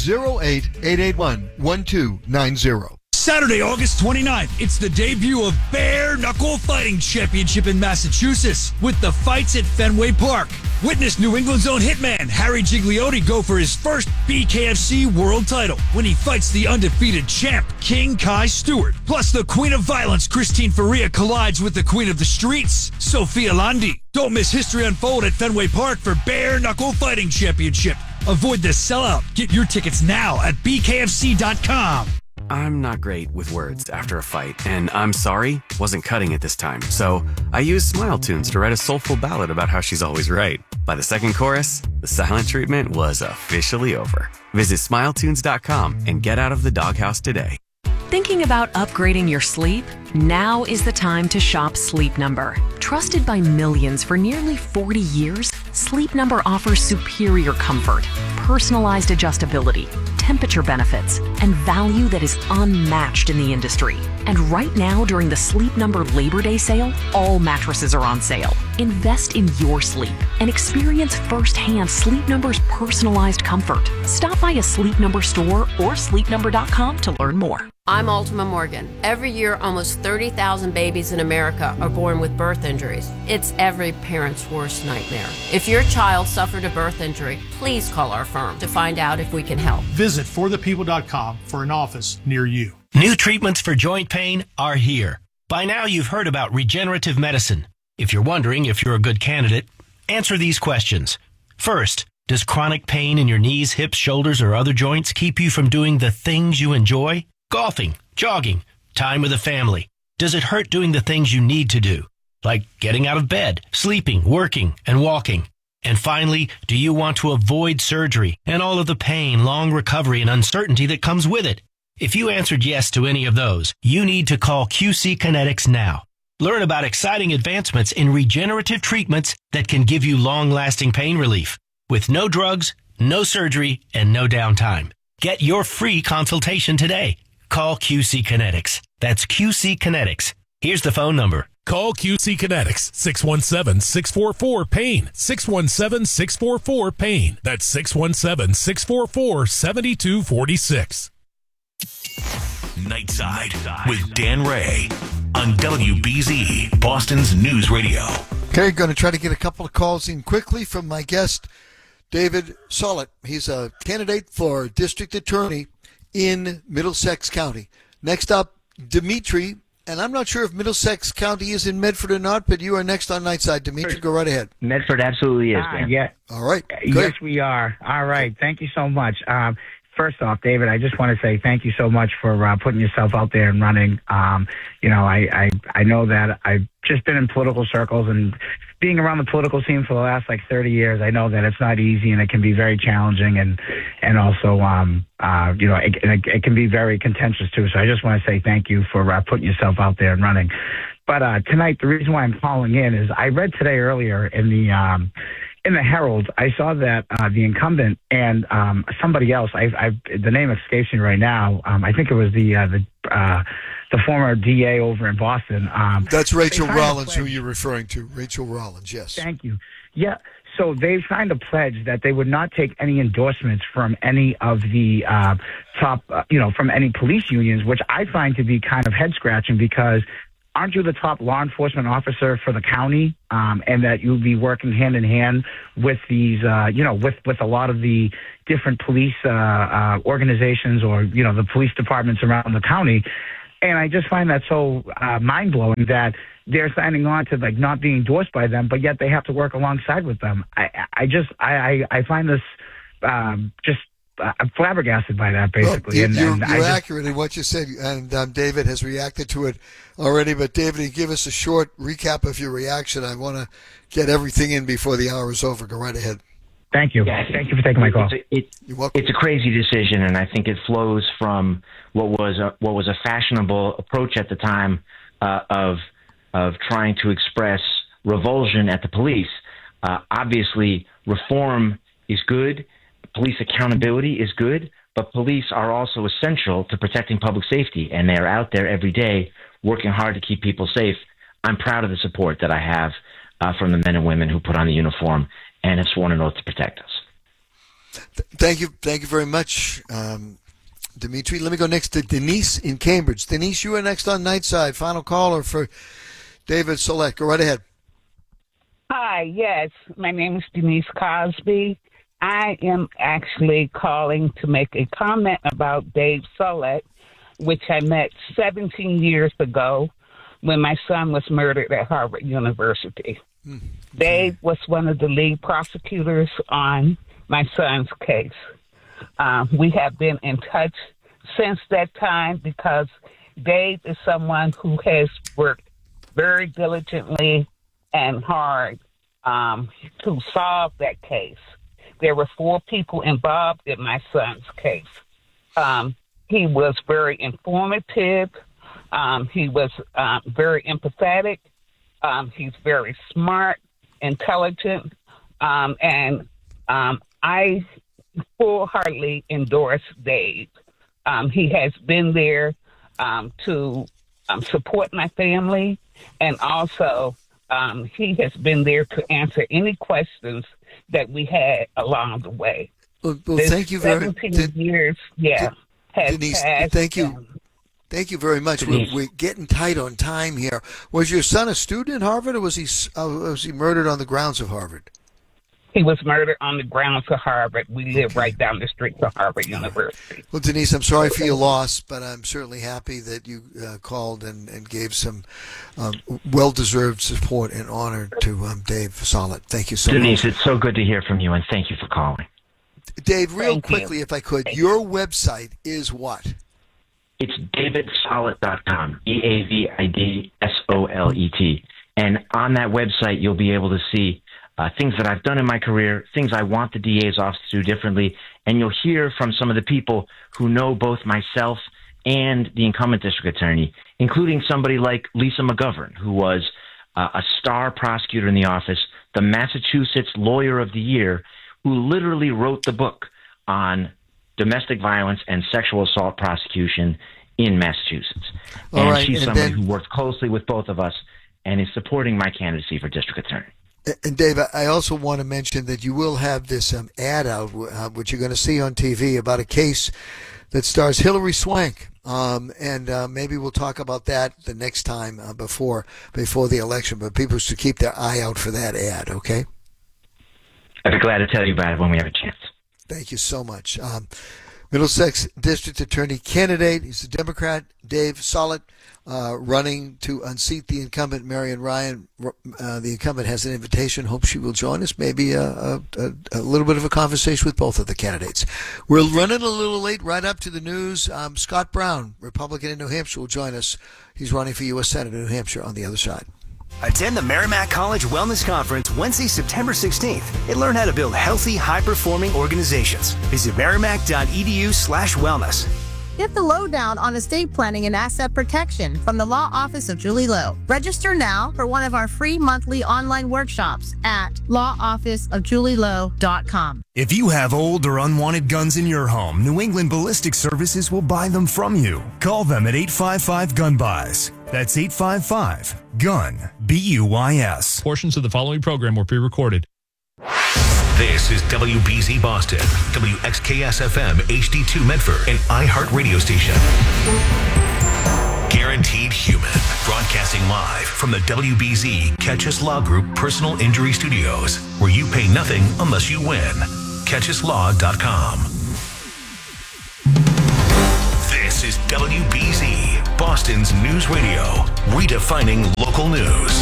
508-881-1290. Saturday, August 29th, it's the debut of Bare Knuckle Fighting Championship in Massachusetts with the fights at Fenway Park. Witness New England's own hitman Harry Gigliotti go for his first BKFC world title when he fights the undefeated champ King Kai Stewart. Plus, the Queen of Violence Christine Faria collides with the Queen of the Streets, Sophia Landi. Don't miss history unfold at Fenway Park for Bare Knuckle Fighting Championship. Avoid the sellout. Get your tickets now at BKFC.com. I'm not great with words after a fight, and I'm sorry, wasn't cutting it this time. So I used Smile Tunes to write a soulful ballad about how she's always right. By the second chorus, the silent treatment was officially over. Visit SmileTunes.com and get out of the doghouse today. Thinking about upgrading your sleep? Now is the time to shop Sleep Number. Trusted by millions for nearly 40 years, Sleep Number offers superior comfort, personalized adjustability, temperature benefits, and value that is unmatched in the industry. And right now, during the Sleep Number Labor Day sale, all mattresses are on sale. Invest in your sleep and experience firsthand Sleep Number's personalized comfort. Stop by a Sleep Number store or sleepnumber.com to learn more. I'm Ultima Morgan. Every year, almost 30,000 babies in America are born with birth injuries. It's every parent's worst nightmare. If your child suffered a birth injury, please call our firm to find out if we can help. Visit forthepeople.com for an office near you. New treatments for joint pain are here. By now, you've heard about regenerative medicine. If you're wondering if you're a good candidate, answer these questions. First, does chronic pain in your knees, hips, shoulders, or other joints keep you from doing the things you enjoy? Golfing, jogging, time with the family. Does it hurt doing the things you need to do? Like getting out of bed, sleeping, working, and walking. And finally, do you want to avoid surgery and all of the pain, long recovery, and uncertainty that comes with it? If you answered yes to any of those, you need to call QC Kinetics now. Learn about exciting advancements in regenerative treatments that can give you long-lasting pain relief with no drugs, no surgery, and no downtime. Get your free consultation today. Call QC Kinetics. That's QC Kinetics. Here's the phone number. Call QC Kinetics, 617-644-PAIN, 617-644-PAIN. That's 617-644-7246. Nightside with Dan Ray on WBZ, Boston's News Radio. Okay, going to try to get a couple of calls in quickly from my guest, David Sollett. He's a candidate for district attorney in Middlesex County. Next up, Dimitri, and I'm not sure if Middlesex County is in Medford or not, but you are next on Nightside. Dimitri, go right ahead. Medford absolutely is, Dan. Yeah. All right. Yes, we are. All right. Thank you so much. First off, David, I just want to say thank you so much for putting yourself out there and running. You know, I know that I've just been in political circles and being around the political scene for the last 30 years. I know that it's not easy and it can be very challenging and also, you know, it can be very contentious too. So I just want to say thank you for putting yourself out there and running. But tonight, the reason why I'm calling in is I read today earlier in the Herald, I saw that the incumbent and somebody else, the name escapes me right now. I think it was the former DA over in Boston. That's Rachel Rollins, who you're referring to. Rachel Rollins, yes. Thank you. Yeah. So they've signed a pledge that they would not take any endorsements from any of the top, from any police unions, which I find to be kind of head scratching because aren't you the top law enforcement officer for the county? And that you'll be working hand in hand with these, with a lot of the different police organizations or, the police departments around the county. And I just find that so mind blowing that they're signing on to not being endorsed by them, but yet they have to work alongside with them. I find this just. I'm flabbergasted by that, basically. Well, you're accurate in what you said, and David has reacted to it already. But David, give us a short recap of your reaction. I want to get everything in before the hour is over. Go right ahead. Thank you. Yeah, Thank you for taking my call. You're welcome. It's a crazy decision, and I think it flows from what was a fashionable approach at the time of trying to express revulsion at the police. Obviously, reform is good. Police accountability is good, but police are also essential to protecting public safety, and they are out there every day working hard to keep people safe. I'm proud of the support that I have from the men and women who put on the uniform and have sworn an oath to protect us. Thank you very much, Dimitri. Let me go next to Denise in Cambridge. Denise, you are next on Nightside. Final caller for David Solet. Go right ahead. Hi, yes. My name is Denise Cosby. I am actually calling to make a comment about Dave Solet, which I met 17 years ago when my son was murdered at Harvard University. Dave was one of the lead prosecutors on my son's case. We have been in touch since that time because Dave is someone who has worked very diligently and hard to solve that case. There were 4 people involved in my son's case. He was very informative. He was very empathetic. He's very smart, intelligent, and I full-heartedly endorse Dave. He has been there to support my family, and also he has been there to answer any questions that we had along the way. Well thank you very much. 17 years, Denise, thank you. Thank you very much. We're getting tight on time here. Was your son a student at Harvard, or was he murdered on the grounds of Harvard? He was murdered on the grounds of Harvard. We live right down the street from Harvard University. Well, Denise, I'm sorry for your loss, but I'm certainly happy that you called and gave some well-deserved support and honor to Dave Solet. Thank you so much. Denise, it's so good to hear from you, and thank you for calling. Dave, real quickly, if I could, your website is what? It's davidsolet.com, EAVIDSOLET. And on that website, you'll be able to see things that I've done in my career, things I want the DA's office to do differently, and you'll hear from some of the people who know both myself and the incumbent district attorney, including somebody like Lisa McGovern, who was a star prosecutor in the office, the Massachusetts Lawyer of the Year, who literally wrote the book on domestic violence and sexual assault prosecution in Massachusetts. And she's somebody who worked closely with both of us and is supporting my candidacy for district attorney. And Dave, I also want to mention that you will have this ad out, which you're going to see on TV, about a case that stars Hillary Swank. And maybe we'll talk about that the next time before the election. But people should keep their eye out for that ad, okay? I'd be glad to tell you about it when we have a chance. Thank you so much. Middlesex District Attorney candidate. He's a Democrat, Dave Solet, running to unseat the incumbent, Marion Ryan. The incumbent has an invitation. Hope she will join us. Maybe a little bit of a conversation with both of the candidates. We're running a little late, right up to the news. Scott Brown, Republican in New Hampshire, will join us. He's running for U.S. Senator in New Hampshire on the other side. Attend the Merrimack College Wellness Conference Wednesday, September 16th and learn how to build healthy, high-performing organizations. Visit merrimack.edu/wellness. Get the lowdown on estate planning and asset protection from the Law Office of Julie Lowe. Register now for one of our free monthly online workshops at lawofficeofjulielowe.com. If you have old or unwanted guns in your home, New England Ballistic Services will buy them from you. Call them at 855-GUN-BUYS. That's 855-GUN-BUYS. Portions of the following program were pre-recorded. This is WBZ Boston, WXKS-FM HD2 Medford, an iHeart radio station. Guaranteed Human, broadcasting live from the WBZ Catch Us Law Group Personal Injury Studios, where you pay nothing unless you win. CatchUsLaw.com. This is WBZ, Boston's news radio, redefining local news.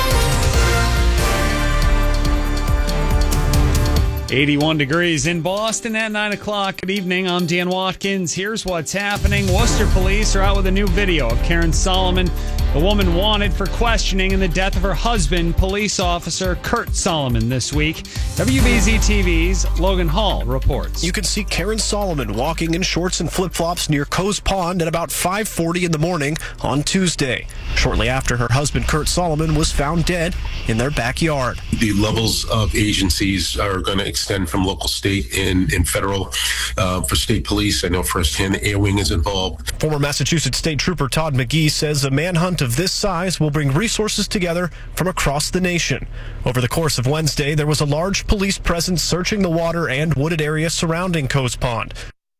81 degrees in Boston at 9 o'clock. Good evening. I'm Dan Watkins. Here's what's happening. Worcester police are out with a new video of Karen Solomon, the woman wanted for questioning in the death of her husband, police officer Kurt Solomon, this week. WBZ TV's Logan Hall reports. You can see Karen Solomon walking in shorts and flip-flops near Coes Pond at about 5:40 in the morning on Tuesday, shortly after her husband, Kurt Solomon, was found dead in their backyard. The levels of agencies are going to extend from local, state, and federal. For state police, I know firsthand the Air Wing is involved. Former Massachusetts State Trooper Todd McGee says a manhunt of this size will bring resources together from across the nation. Over the course of Wednesday, there was a large police presence searching the water and wooded area surrounding Coes Pond.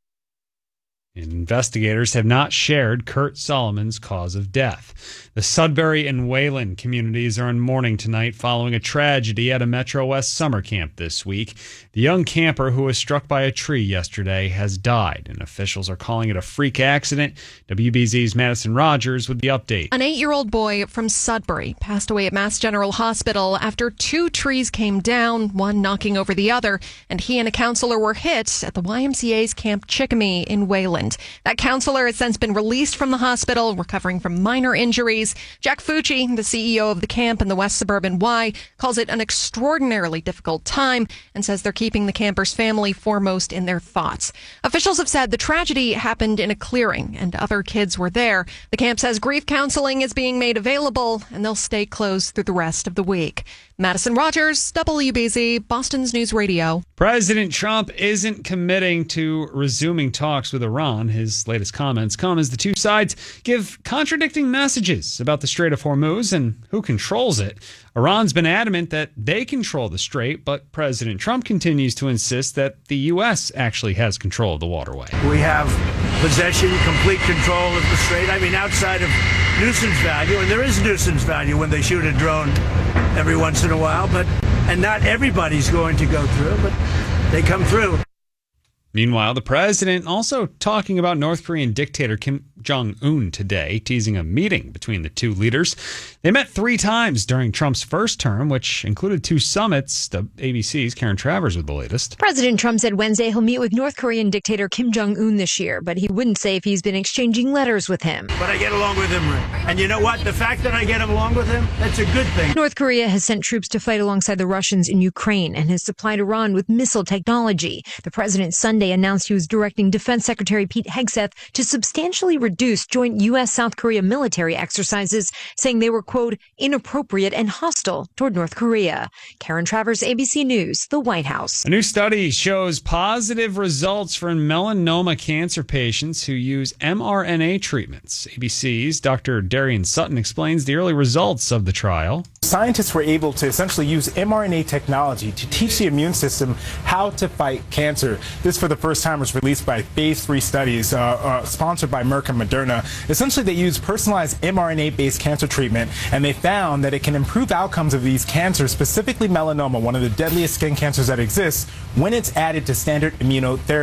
Investigators have not shared Kurt Solomon's cause of death. The Sudbury and Wayland communities are in mourning tonight following a tragedy at a Metro West summer camp this week. The young camper who was struck by a tree yesterday has died, and officials are calling it a freak accident. WBZ's Madison Rogers with the update. An 8-year-old boy from Sudbury passed away at Mass General Hospital after 2 trees came down, one knocking over the other, and he and a counselor were hit at the YMCA's Camp Chickamee in Wayland. That counselor has since been released from the hospital, recovering from minor injuries. Jack Fucci, the CEO of the camp in the West Suburban Y, calls it an extraordinarily difficult time and says they're keeping the camper's family foremost in their thoughts. Officials have said the tragedy happened in a clearing and other kids were there. The camp says grief counseling is being made available and they'll stay closed through the rest of the week. Madison Rogers, WBZ, Boston's News Radio. President Trump isn't committing to resuming talks with Iran. His latest comments come as the two sides give contradicting messages about the Strait of Hormuz and who controls it. Iran's been adamant that they control the strait, but President Trump continues to insist that the U.S. actually has control of the waterway. We have possession, complete control of the strait. I mean, outside of nuisance value, and there is nuisance value when they shoot a drone every once in a while, and not everybody's going to go through, but they come through. Meanwhile, the president also talking about North Korean dictator Kim Jong-un today, teasing a meeting between the two leaders. They met 3 times during Trump's first term, which included 2 summits. The ABC's Karen Travers with the latest. President Trump said Wednesday he'll meet with North Korean dictator Kim Jong-un this year, but he wouldn't say if he's been exchanging letters with him. But I get along with him. And you know what? The fact that I get along with him, that's a good thing. North Korea has sent troops to fight alongside the Russians in Ukraine and has supplied Iran with missile technology. The president Sunday announced he was directing Defense Secretary Pete Hegseth to substantially reduce joint U.S.-South Korea military exercises, saying they were, quote, inappropriate and hostile toward North Korea. Karen Travers, ABC News, the White House. A new study shows positive results for melanoma cancer patients who use mRNA treatments. ABC's Dr. Darian Sutton explains the early results of the trial. Scientists were able to essentially use mRNA technology to teach the immune system how to fight cancer. This, for the first time, was released by phase 3 studies sponsored by Merck and Moderna. Essentially, they used personalized mRNA-based cancer treatment, and they found that it can improve outcomes of these cancers, specifically melanoma, one of the deadliest skin cancers that exists, when it's added to standard immunotherapy.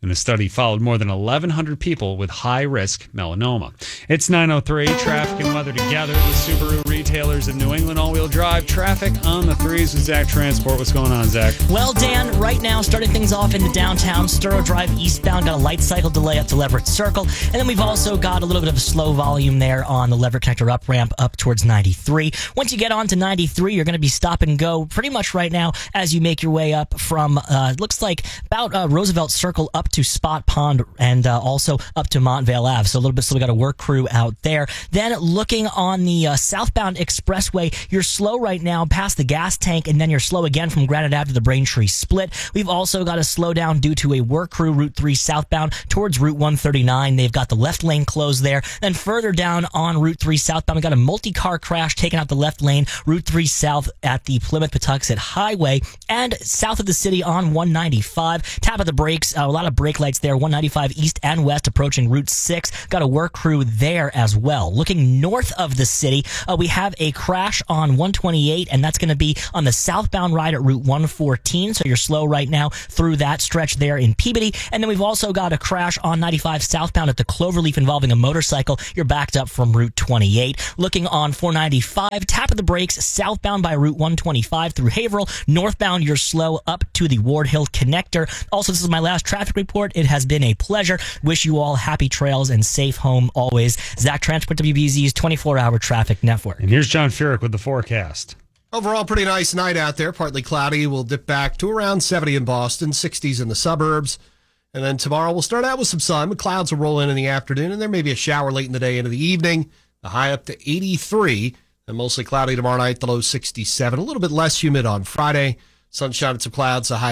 And the study followed more than 1,100 people with high-risk melanoma. It's 9:03. Traffic and weather together. The Subaru retailers of New England all-wheel drive. Traffic on the threes with Zach Transport. What's going on, Zach? Well, Dan, right now, starting things off in the downtown, Sturrow Drive eastbound, got a light cycle delay up to Leverett Circle. And then we've also got a little bit of a slow volume there on the Leverett Connector up ramp up towards 93. Once you get on to 93, you're going to be stop and go pretty much right now as you make your way up from, looks like about Roosevelt Circle up to Spot Pond and also up to Montvale Ave. So a little bit, still got a work crew out there. Then looking on the southbound expressway, you're slow right now past the gas tank, and then you're slow again from Granite Ave to the Braintree split. We've also got a slowdown due to a work crew Route 3 southbound towards Route 139. They've got the left lane closed there. Then further down on Route 3 southbound, we got a multi-car crash taking out the left lane, Route 3 south at the Plymouth-Patuxent Highway, and south of the city on 195. Tap of the brakes, a lot of brake lights there, 195 east and west approaching Route 6. Got a work crew there as well. Looking north of the city, we have a crash on 128, and that's going to be on the southbound ride at Route 114, so you're slow right now through that stretch there in Peabody. And then we've also got a crash on 95 southbound at the Cloverleaf involving a motorcycle. You're backed up from Route 28. Looking on 495, tap of the brakes southbound by Route 125 through Haverhill. Northbound, you're slow up to the Ward Hill connector. Also, this is my last traffic report. It has been a pleasure. Wish you all happy trails and safe home always. Zach Transport, WBZ's 24-hour traffic network. And here's John Furyk with the forecast. Overall, pretty nice night out there. Partly cloudy. We'll dip back to around 70 in Boston, 60s in the suburbs. And then tomorrow we'll start out with some sun, but clouds will roll in the afternoon, and there may be a shower late in the day into the evening. The high up to 83, and mostly cloudy tomorrow night, the low 67. A little bit less humid on Friday. Sunshine and some clouds, the high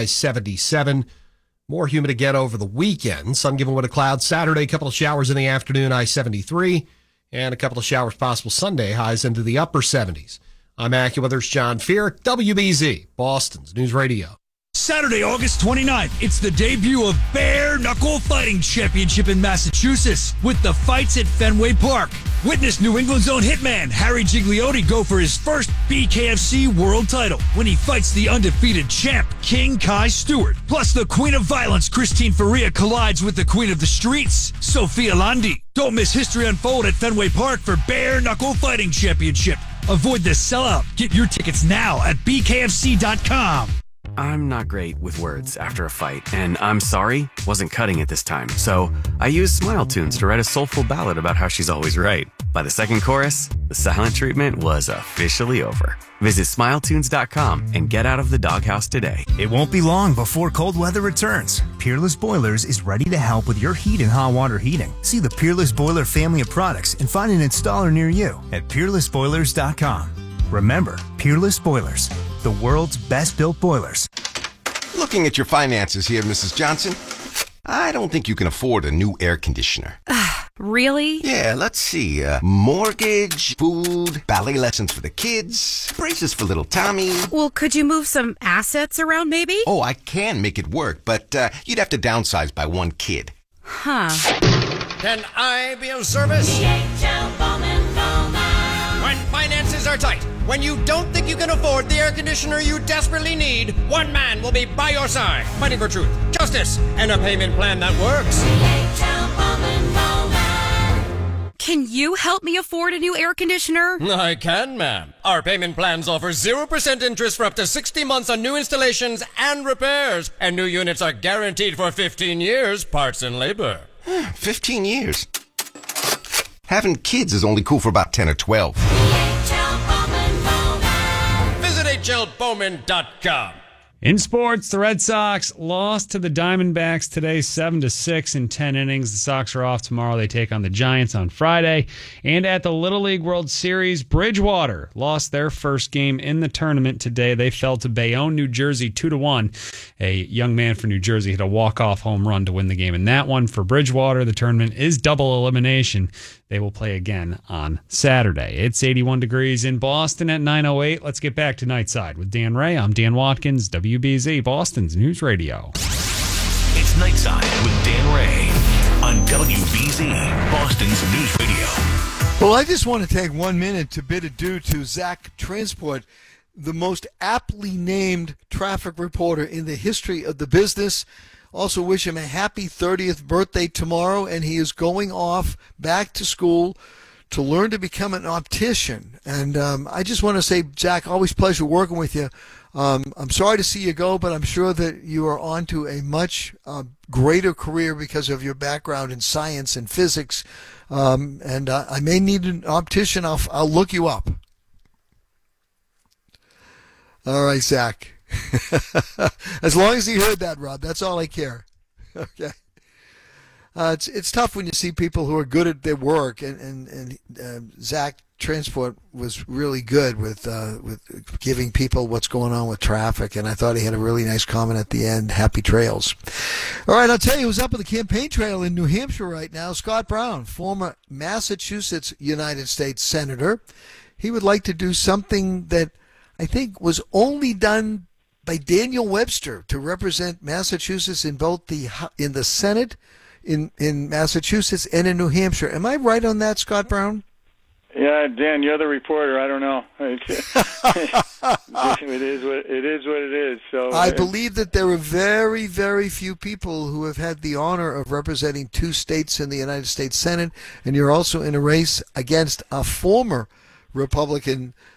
77. More humid again over the weekend. Sun giving way to clouds Saturday, a couple of showers in the afternoon, high 73. And a couple of showers possible Sunday, highs into the upper 70s. I'm AccuWeather's John Furyk, WBZ, Boston's News Radio. Saturday, August 29th, it's the debut of Bare Knuckle Fighting Championship in Massachusetts with the fights at Fenway Park. Witness New England's own hitman Harry Gigliotti go for his first BKFC world title when he fights the undefeated champ King Kai Stewart. Plus, the Queen of Violence Christine Faria collides with the Queen of the Streets, Sophia Landi. Don't miss history unfold at Fenway Park for Bare Knuckle Fighting Championship. Avoid the sellout. Get your tickets now at BKFC.com. I'm not great with words after a fight, and I'm sorry wasn't cutting it this time. So I used Smile Tunes to write a soulful ballad about how she's always right. By the second chorus, the silent treatment was officially over. Visit SmileTunes.com and get out of the doghouse today. It won't be long before cold weather returns. Peerless Boilers is ready to help with your heat and hot water heating. See the Peerless Boiler family of products and find an installer near you at PeerlessBoilers.com. Remember, Peerless Boilers, the world's best built boilers. Looking at your finances here, Mrs. Johnson, I don't think you can afford a new air conditioner. Really? Yeah, let's see. Mortgage, food, ballet lessons for the kids, braces for little Tommy. Well, could you move some assets around maybe? Oh, I can make it work, but you'd have to downsize by one kid. Huh. Can I be of service? When finances are tight, when you don't think you can afford the air conditioner you desperately need, one man will be by your side, fighting for truth, justice, and a payment plan that works. Can you help me afford a new air conditioner? I can, ma'am. Our payment plans offer 0% interest for up to 60 months on new installations and repairs, and new units are guaranteed for 15 years, parts and labor. 15 years? Having kids is only cool for about 10 or 12. Visit HLBowman.com. In sports, the Red Sox lost to the Diamondbacks today 7-6 in 10 innings. The Sox are off tomorrow. They take on the Giants on Friday. And at the Little League World Series, Bridgewater lost their first game in the tournament today. They fell to Bayonne, New Jersey 2-1. A young man from New Jersey hit a walk-off home run to win the game in that one. For Bridgewater, the tournament is double elimination. They will play again on Saturday. It's 81 degrees in Boston at 9:08. Let's get back to Nightside with Dan Ray. I'm Dan Watkins, WBZ, Boston's News Radio. It's Nightside with Dan Ray on WBZ, Boston's News Radio. Well, I just want to take 1 minute to bid adieu to Zach Transport, the most aptly named traffic reporter in the history of the business. Also wish him a happy 30th birthday tomorrow, and he is going off back to school to learn to become an optician. And I just want to say, Zach, always pleasure working with you. I'm sorry to see you go, but I'm sure that you are on to a much greater career because of your background in science and physics. And I may need an optician. I'll look you up. All right, Zach. As long as he heard that, Rob, that's all I care. Okay. It's tough when you see people who are good at their work, and Zach Transport was really good with giving people what's going on with traffic, and I thought he had a really nice comment at the end. Happy trails. All right, I'll tell you who's up on the campaign trail in New Hampshire right now. Scott Brown, former Massachusetts United States Senator. He would like to do something that I think was only done by Daniel Webster to represent Massachusetts in both in the Senate in Massachusetts and in New Hampshire. Am I right on that, Scott Brown? Yeah, Dan, you're the reporter. I don't know. It is what it is. So I believe that there are very, very few people who have had the honor of representing two states in the United States Senate, and you're also in a race against a former Republican